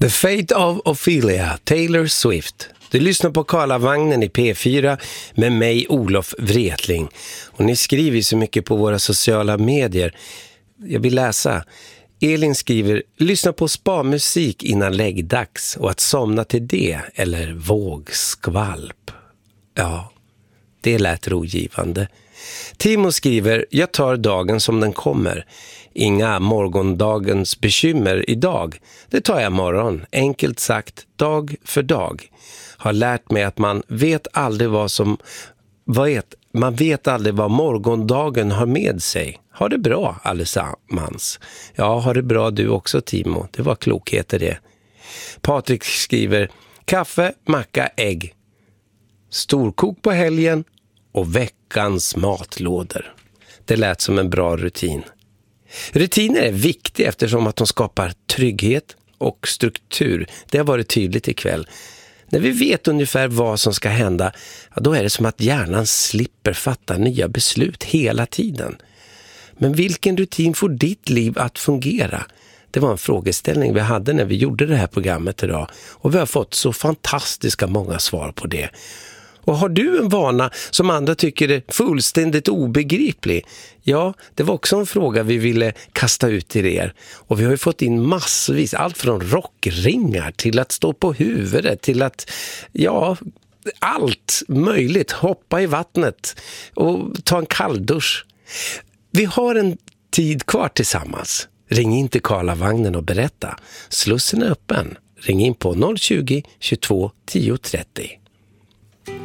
The Fate of Ophelia, Taylor Swift. Du lyssnar på Karlavagnen i P4 med mig, Olof Wretling. Och ni skriver så mycket på våra sociala medier. Jag vill läsa. Elin skriver, lyssna på spa-musik innan läggdags och att somna till det, eller vågskvalp. Ja, det lät rogivande. Timo skriver, jag tar dagen som den kommer. Inga morgondagens bekymmer idag. Det tar jag morgon. Enkelt sagt, dag för dag. Har lärt mig att man vet aldrig man vet aldrig vad morgondagen har med sig. Ha det bra allesammans. Ja, ha det bra du också Timo. Det var klokheter det. Patrik skriver, kaffe, macka, ägg. Storkok på helgen och veckans matlådor. Det lät som en bra rutin. Rutiner är viktiga eftersom att de skapar trygghet och struktur. Det har varit tydligt ikväll. När vi vet ungefär vad som ska hända, ja, då är det som att hjärnan slipper fatta nya beslut hela tiden. Men vilken rutin får ditt liv att fungera? Det var en frågeställning vi hade när vi gjorde det här programmet idag. Och vi har fått så fantastiska många svar på det. Och har du en vana som andra tycker är fullständigt obegriplig? Ja, det var också en fråga vi ville kasta ut till er. Och vi har ju fått in massvis, allt från rockringar till att stå på huvudet till att, ja, allt möjligt. Hoppa i vattnet och ta en kalldusch. Vi har en tid kvar tillsammans. Ring in till Karlavagnen och berätta. Slussen är öppen. Ring in på 020 22 10 30.